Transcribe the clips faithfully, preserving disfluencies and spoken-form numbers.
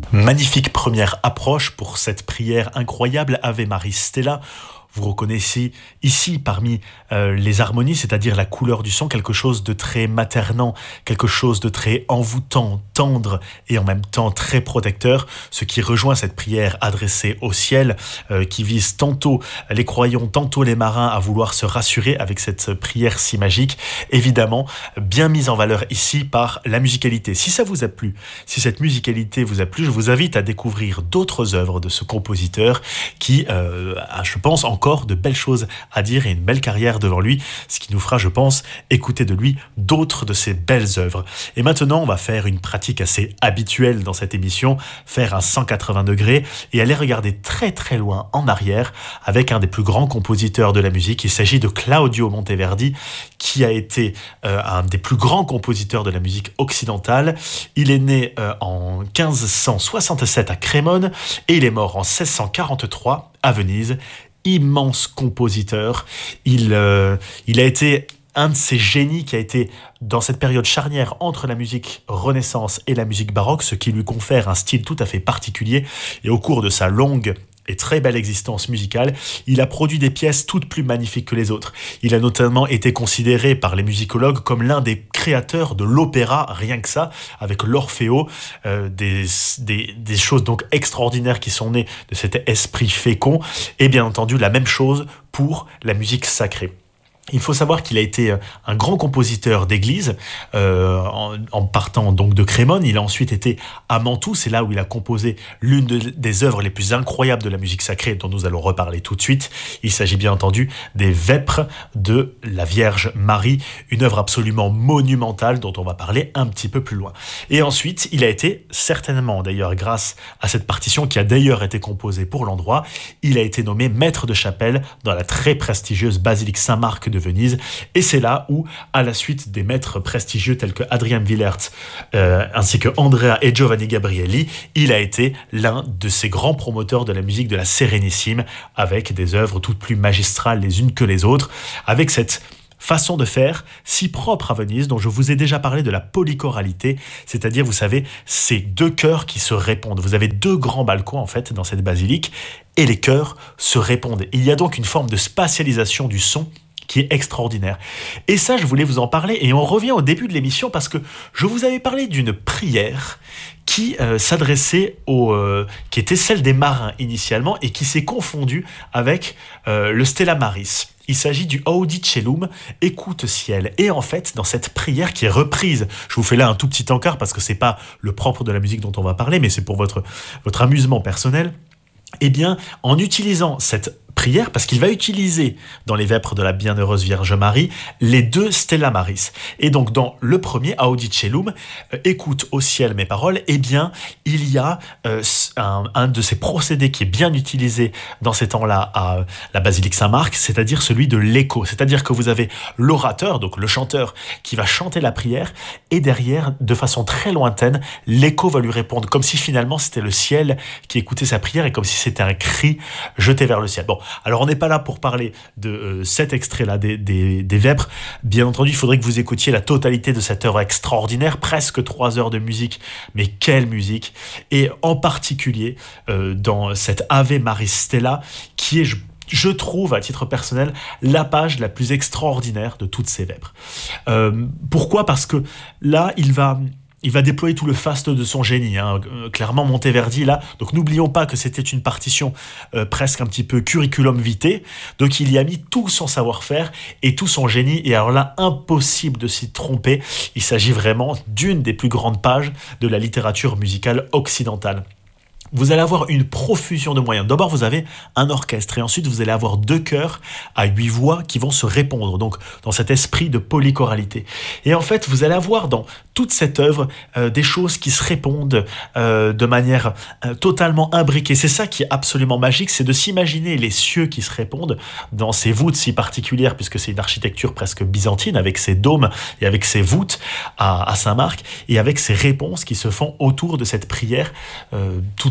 Magnifique première approche pour cette prière incroyable Ave Maris Stella. Vous reconnaissez ici, parmi euh, les harmonies, c'est-à-dire la couleur du son, quelque chose de très maternant, quelque chose de très envoûtant, tendre et en même temps très protecteur, ce qui rejoint cette prière adressée au ciel, euh, qui vise tantôt les croyants, tantôt les marins à vouloir se rassurer avec cette prière si magique, évidemment bien mise en valeur ici par la musicalité. Si ça vous a plu, si cette musicalité vous a plu, je vous invite à découvrir d'autres œuvres de ce compositeur qui, euh, a, je pense, encore de belles choses à dire et une belle carrière devant lui, ce qui nous fera, je pense, écouter de lui d'autres de ses belles œuvres. Et maintenant, on va faire une pratique assez habituelle dans cette émission, faire un cent quatre-vingts degrés et aller regarder très très loin en arrière avec un des plus grands compositeurs de la musique. Il s'agit de Claudio Monteverdi, qui a été euh, un des plus grands compositeurs de la musique occidentale. Il est né euh, en quinze cent soixante-sept à Crémone et il est mort en seize cent quarante-trois à Venise. Immense compositeur. Il, euh, il a été un de ces génies qui a été dans cette période charnière entre la musique Renaissance et la musique baroque, ce qui lui confère un style tout à fait particulier. Et au cours de sa longue et très belle existence musicale, il a produit des pièces toutes plus magnifiques que les autres. Il a notamment été considéré par les musicologues comme l'un des créateurs de l'opéra, rien que ça, avec l'Orfeo, euh, des, des, des choses donc extraordinaires qui sont nées de cet esprit fécond, et bien entendu la même chose pour la musique sacrée. Il faut savoir qu'il a été un grand compositeur d'église euh, en, en partant donc de Crémone. Il a ensuite été à Mantoue, c'est là où il a composé l'une de, des œuvres les plus incroyables de la musique sacrée dont nous allons reparler tout de suite. Il s'agit bien entendu des Vêpres de la Vierge Marie, une œuvre absolument monumentale dont on va parler un petit peu plus loin. Et ensuite, il a été certainement d'ailleurs grâce à cette partition qui a d'ailleurs été composée pour l'endroit, il a été nommé maître de chapelle dans la très prestigieuse basilique Saint-Marc de de Venise, et c'est là où, à la suite des maîtres prestigieux tels que Adrien Willaert euh, ainsi que Andrea et Giovanni Gabrieli, il a été l'un de ces grands promoteurs de la musique de la Sérénissime, avec des œuvres toutes plus magistrales les unes que les autres, avec cette façon de faire si propre à Venise, dont je vous ai déjà parlé de la polychoralité, c'est-à-dire, vous savez, ces deux chœurs qui se répondent. Vous avez deux grands balcons, en fait, dans cette basilique, et les chœurs se répondent. Il y a donc une forme de spatialisation du son qui est extraordinaire. Et ça, je voulais vous en parler, et on revient au début de l'émission parce que je vous avais parlé d'une prière qui euh, s'adressait aux, euh, qui était celle des marins initialement, et qui s'est confondue avec euh, le Stella Maris. Il s'agit du Audi Celum, écoute ciel. Et en fait, dans cette prière qui est reprise, je vous fais là un tout petit encart parce que c'est pas le propre de la musique dont on va parler, mais c'est pour votre, votre amusement personnel. Eh bien, en utilisant cette prière, parce qu'il va utiliser dans les Vêpres de la Bienheureuse Vierge Marie les deux Stella Maris. Et donc dans le premier, Audi Celum, euh, écoute au ciel mes paroles, eh bien il y a euh, un, un de ces procédés qui est bien utilisé dans ces temps-là à la basilique Saint-Marc, c'est-à-dire celui de l'écho. C'est-à-dire que vous avez l'orateur, donc le chanteur, qui va chanter la prière, et derrière, de façon très lointaine, l'écho va lui répondre, comme si finalement c'était le ciel qui écoutait sa prière, et comme si c'était un cri jeté vers le ciel. Bon, alors on n'est pas là pour parler de euh, cet extrait-là des, des, des Vêpres. Bien entendu, il faudrait que vous écoutiez la totalité de cette œuvre extraordinaire, presque trois heures de musique, mais quelle musique! Et en particulier euh, dans cette Ave Maris Stella, qui est, je, je trouve, à titre personnel, la page la plus extraordinaire de toutes ces Vêpres. Euh, pourquoi ? Parce que là, il va... Il va déployer tout le faste de son génie, hein. Euh, clairement Monteverdi là. Donc n'oublions pas que c'était une partition euh, presque un petit peu curriculum vitae. Donc il y a mis tout son savoir-faire et tout son génie. Et alors là, impossible de s'y tromper. Il s'agit vraiment d'une des plus grandes pages de la littérature musicale occidentale. Vous allez avoir une profusion de moyens. D'abord, vous avez un orchestre et ensuite, vous allez avoir deux chœurs à huit voix qui vont se répondre, donc dans cet esprit de polychoralité. Et en fait, vous allez avoir dans toute cette œuvre euh, des choses qui se répondent euh, de manière euh, totalement imbriquée. C'est ça qui est absolument magique, c'est de s'imaginer les cieux qui se répondent dans ces voûtes si particulières, puisque c'est une architecture presque byzantine, avec ses dômes et avec ses voûtes à, à Saint-Marc, et avec ces réponses qui se font autour de cette prière euh, tout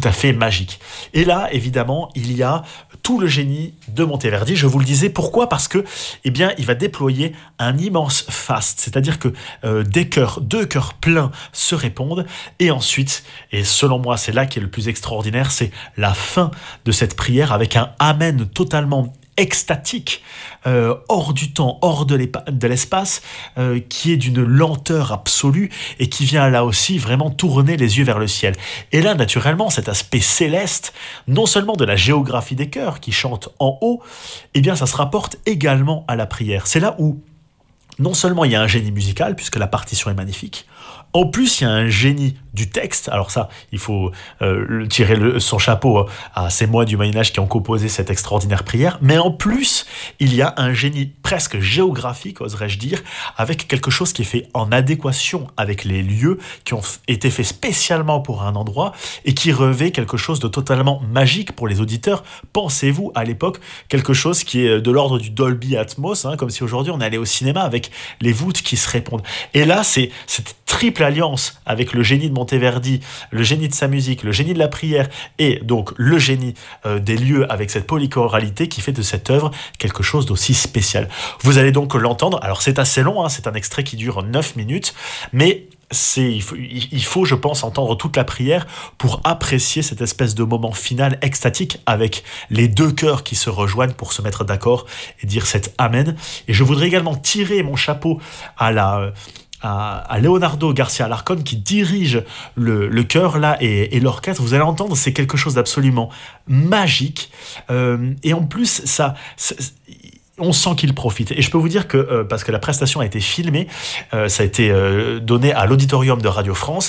à fait magique. Et là, évidemment, il y a tout le génie de Monteverdi. Je vous le disais, pourquoi ? Parce que, eh bien, il va déployer un immense faste, c'est-à-dire que euh, des chœurs, deux chœurs pleins se répondent, et ensuite, et selon moi, c'est là qui est le plus extraordinaire, c'est la fin de cette prière avec un amen totalement extatique, euh, hors du temps, hors de, de l'espace, euh, qui est d'une lenteur absolue et qui vient là aussi vraiment tourner les yeux vers le ciel. Et là, naturellement, cet aspect céleste, non seulement de la géographie des chœurs qui chantent en haut, eh bien, ça se rapporte également à la prière. C'est là où non seulement il y a un génie musical, puisque la partition est magnifique, en plus il y a un génie du texte. Alors ça, il faut euh, tirer le, son chapeau à ces moines du Moyen-Âge qui ont composé cette extraordinaire prière, mais en plus, il y a un génie presque géographique, oserais-je dire, avec quelque chose qui est fait en adéquation avec les lieux, qui ont été faits spécialement pour un endroit, et qui revêt quelque chose de totalement magique pour les auditeurs. Pensez-vous, à l'époque, quelque chose qui est de l'ordre du Dolby Atmos, hein, comme si aujourd'hui on allait au cinéma avec les voûtes qui se répondent. Et là, c'est cette triple alliance avec le génie de Monteverdi, le génie de sa musique, le génie de la prière et donc le génie euh, des lieux avec cette polychoralité qui fait de cette œuvre quelque chose d'aussi spécial. Vous allez donc l'entendre. Alors c'est assez long, hein, c'est un extrait qui dure neuf minutes, mais c'est, il faut, il faut, je pense, entendre toute la prière pour apprécier cette espèce de moment final extatique avec les deux chœurs qui se rejoignent pour se mettre d'accord et dire cet Amen. Et je voudrais également tirer mon chapeau à la... À, à Leonardo Garcia Alarcón qui dirige le, le chœur là et, et l'orchestre. Vous allez entendre, c'est quelque chose d'absolument magique, euh, et en plus ça, ça on sent qu'il profite. Et je peux vous dire que, euh, parce que la prestation a été filmée, euh, ça a été euh, donné à l'auditorium de Radio France,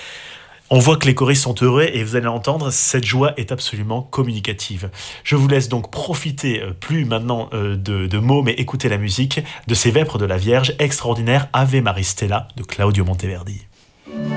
on voit que les choristes sont heureux et vous allez l'entendre, cette joie est absolument communicative. Je vous laisse donc profiter, euh, plus maintenant euh, de, de mots, mais écoutez la musique de ces Vêpres de la Vierge extraordinaire Ave Maristella de Claudio Monteverdi.